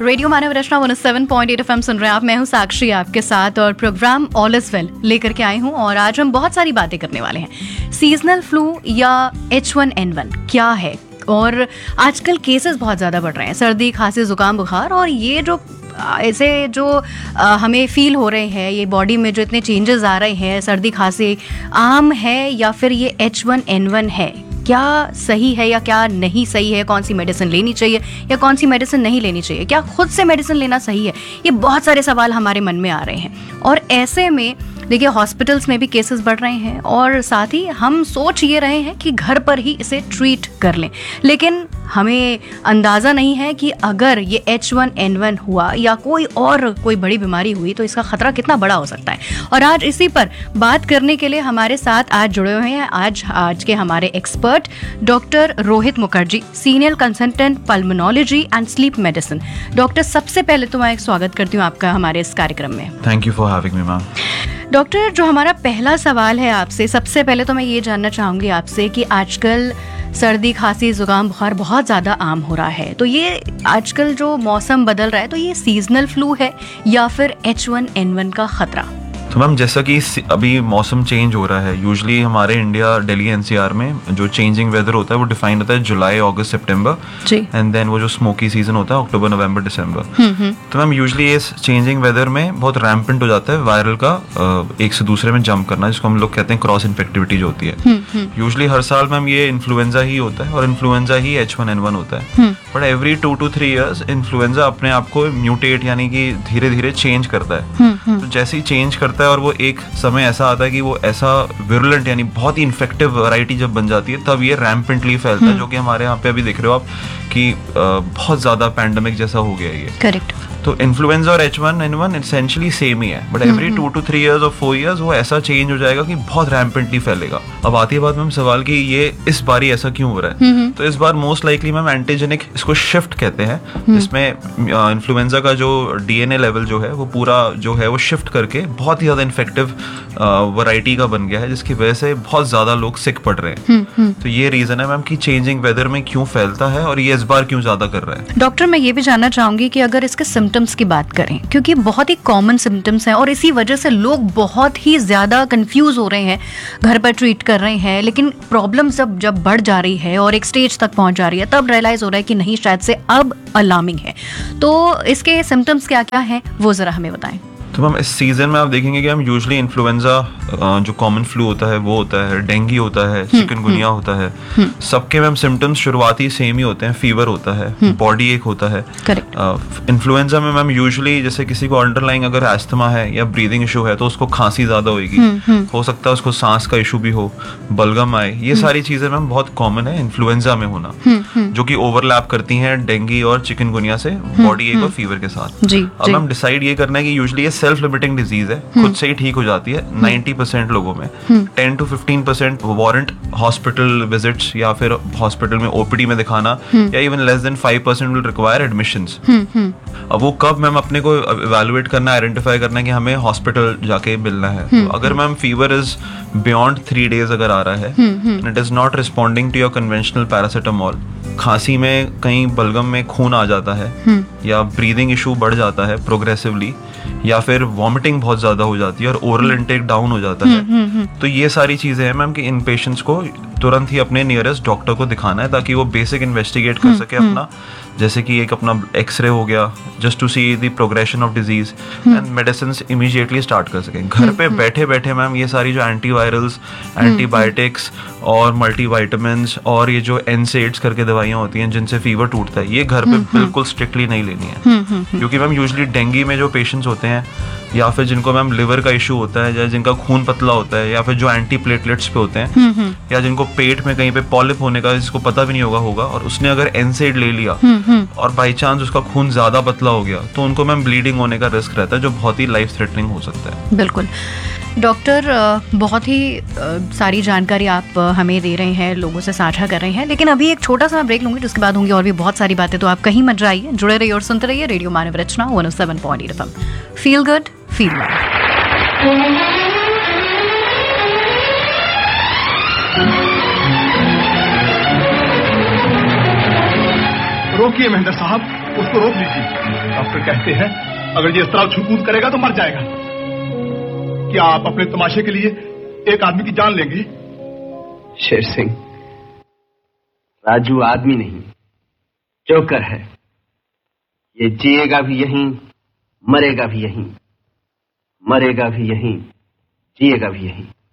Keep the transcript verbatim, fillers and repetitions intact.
Radio मानव रचना one seven point eight FM सुन रहे हैं आप। मैं हूं साक्षी आपके साथ और प्रोग्राम ऑल इज वेल लेकर के आई हूं और आज हम बहुत सारी बातें करने वाले हैं। सीजनल फ्लू या एच वन एन वन क्या है, और आजकल केसेस बहुत ज़्यादा बढ़ रहे हैं, सर्दी खांसी जुकाम बुखार, और ये जो ऐसे जो आ, हमें फील हो रहे हैं, ये बॉडी में जो इतने चेंजेस आ रहे हैं, सर्दी खांसी आम है या फिर ये एच वन एन वन है, क्या सही है या क्या नहीं सही है, कौन सी मेडिसिन लेनी चाहिए या कौन सी मेडिसिन नहीं लेनी चाहिए, क्या खुद से मेडिसिन लेना सही है, ये बहुत सारे सवाल हमारे मन में आ रहे हैं। और ऐसे में देखिए हॉस्पिटल्स में भी केसेस बढ़ रहे हैं और साथ ही हम सोच ये रहे हैं कि घर पर ही इसे ट्रीट कर लें, लेकिन हमें अंदाज़ा नहीं है कि अगर ये एच वन एन वन हुआ या कोई और कोई बड़ी बीमारी हुई तो इसका खतरा कितना बड़ा हो सकता है। और आज इसी पर बात करने के लिए हमारे साथ आज जुड़े हुए हैं आज आज के हमारे expert doctor Rohit Mukherjee, senior consultant pulmonology and sleep medicine. Doctor, सबसे पहले तो मैं स्वागत करती हूँ आपका हमारे इस कार्यक्रम में। Thank you for having me ma'am. Doctor, जो हमारा पहला सवाल है आपसे, सबसे पहले तो मैं ये जानना चाहूँगी आपसे कि आजकल सर्दी खांसी जुकाम बुखार बहुत ज़्यादा आम हो रहा है, तो ये आजकल जो मौसम बदल रहा है तो ये सीजनल फ्लू है या फिर एच वन एन वन का खतरा? तो मैम जैसा कि अभी मौसम चेंज हो रहा है, यूजुअली हमारे इंडिया दिल्ली एनसीआर में जो चेंजिंग वेदर होता है वो डिफाइन होता है जुलाई अगस्त सितंबर, एंड देन वो जो स्मोकी सीजन होता है अक्टूबर नवंबर दिसंबर। तो मैम यूजुअली इस चेंजिंग वेदर में बहुत रैम्पेंट हो जाता है वायरल का एक से दूसरे में जंप करना, जिसको हम लोग कहते हैं क्रॉस इन्फेक्टिविटी जो होती है। यूजुअली हर साल मैम ये इन्फ्लुएंजा ही होता है और इन्फ्लुएंजा ही एच वन एन वन होता है, but every two to three years influenza अपने आप को म्यूटेट यानी कि धीरे धीरे चेंज करता है। तो जैसे ही चेंज करता है और वो एक समय ऐसा आता है कि वो ऐसा विरुलेंट यानी बहुत ही इन्फेक्टिव वैरायटी जब बन जाती है, तब ये रैम्पेंटली फैलता है, जो कि हमारे यहाँ पे अभी देख रहे हो आप कि बहुत ज्यादा पैंडेमिक जैसा हो गया है ये। करेक्ट। तो इन्फ्लुएंजा और H one N one essentially same ही है, but every two to three years और फोर इयर्स वो ऐसा चेंज हो जाएगा कि बहुत रैम्पेंटली फैलेगा। अब आती है बात मैम सवाल कि ये इस बार ही ऐसा क्यों हो रहा है। तो इस बार मोस्ट लाइकली मैम एंटीजेनिक, इसको शिफ्ट कहते हैं, जिसमें इन्फ्लुएंजा का जो डीएनए लेवल जो है वो पूरा जो है वो शिफ्ट करके बहुत ही ज्यादा इन्फेक्टिव वैरायटी का बन गया है, जिसकी वजह से बहुत ज्यादा लोग सिक पड़ रहे हैं। तो ये रीजन है मैम कि चेंजिंग वेदर में क्यों फैलता है और ये इस बार क्यों ज्यादा कर रहा है। डॉक्टर, मैं ये भी जानना चाहूंगी कि अगर इसके सिम्टम्स की बात करें, क्योंकि बहुत ही कॉमन सिम्टम्स हैं और इसी वजह से लोग बहुत ही ज्यादा कंफ्यूज हो रहे हैं, घर पर ट्रीट कर रहे हैं, लेकिन प्रॉब्लम जब जब बढ़ जा रही है और एक स्टेज तक पहुंच जा रही है तब रियलाइज हो रहा है कि नहीं, शायद से अब अलार्मिंग है। तो इसके सिम्टम्स क्या क्या हैं वो जरा हमें बताएं। तो मैम इस सीजन में आप देखेंगे कि हम यूजुअली इन्फ्लुएंजा जो कॉमन फ्लू होता है वो होता है, डेंगू होता है, चिकनगुनिया होता है, सबके मैम सिम्टम्स शुरुआती सेम ही होते हैं। फीवर होता है, बॉडी एक होता है। इन्फ्लुएंजा में मैम यूजुअली जैसे किसी को अंडरलाइंग अगर एस्थमा है या ब्रीदिंग इशू है तो उसको खांसी ज्यादा होगी, हो सकता है उसको सांस का इशू भी हो, बलगम आए, ये सारी चीजें मैम बहुत कॉमन है इन्फ्लुएंजा में होना, जो कि ओवरलैप करती हैं डेंगू और चिकनगुनिया से, बॉडी एक और फीवर के साथ। अब मैम डिसाइड ये करना है कि यूजुअली सेल्फ लिमिटिंग डिजीज है, खुद से ही ठीक हो जाती है नाइंटी परसेंट लोगों में। Ten to fifteen percent warrant hospital visits या फिर हॉस्पिटल में ओपीडी में दिखाना, या even less than five percent will require admissions. अब वो कब मैम अपने को इवैल्यूएट करना, आइडेंटिफाई करना है कि हमें हॉस्पिटल जाके मिलना है। तो अगर ma'am fever is beyond three days अगर आ रहा है, it is not responding to your conventional paracetamol, खांसी में कहीं बलगम में खून आ जाता है, या ब्रीदिंग इशू बढ़ जाता है प्रोग्रेसिवली, या फिर वॉमिटिंग बहुत ज्यादा हो जाती है और ओरल इनटेक डाउन हो जाता है, तो ये सारी चीजें हैं मैम कि इन पेशेंट्स को तुरंत ही अपने नियरेस्ट डॉक्टर को दिखाना है, ताकि वो बेसिक इन्वेस्टिगेट कर सके अपना, जैसे कि एक अपना एक्सरे हो गया, just to see the progression of disease, and medicines immediately start कर सकें। घर पे बैठे बैठे मैम ये सारी जो एंटीवायरल्स, एंटीबायोटिक्स और मल्टीविटामिन्स और ये जो एनसेड्स करके दवाइयाँ होती हैं जिनसे फीवर टूटता है, ये घर पे बिल्कुल स्ट्रिक्टली नहीं लेनी है। क्योंकि मैम यूजुअली डेंगू में जो पेशेंट्स होते हैं, या फिर जिनको मैम लिवर का इशू होता है, या जिनका खून पतला होता है, या फिर जो एंटी प्लेटलेट्स पे होते हैं, या जिनको पेट में कहीं पे पॉलिप होने का जिसको पता भी नहीं होगा होगा और उसने अगर एनसेड ले लिया और बाई चांस उसका खून ज्यादा पतला हो गया, तो उनको मैम ब्लीडिंग होने का रिस्क रहता है, जो बहुत ही लाइफ थ्रेटनिंग हो सकता है। बिल्कुल डॉक्टर, बहुत ही सारी जानकारी आप हमें दे रहे हैं, लोगों से साझा कर रहे हैं, लेकिन अभी एक छोटा सा ब्रेक लूंगी, जिसके बाद होंगी और भी बहुत सारी बातें, तो आप कहीं मत जाइए, जुड़े रहिए और सुनते रहिए रेडियो मानव रचना one O seven point eight FM. Feel good, feel live. रोकिए महेंद्र साहब, उसको रोक लीजिए। डॉक्टर कहते हैं अगर ये इस तरह छूकूद करेगा तो मर जाएगा। क्या आप अपने तमाशे के लिए एक आदमी की जान लेंगे? शेर सिंह, राजू आदमी नहीं, जोकर है। ये जिएगा भी यहीं, मरेगा भी यहीं, मरेगा भी यहीं, जिएगा भी यहीं।